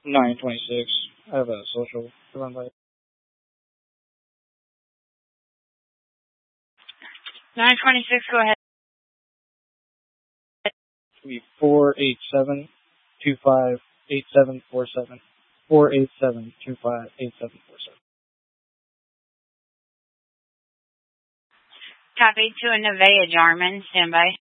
926. I have a social to run by. 926, go ahead. It'll be 487-25-8747. 487-25-8747. Copy to a Nevaeh Jarman. Stand by.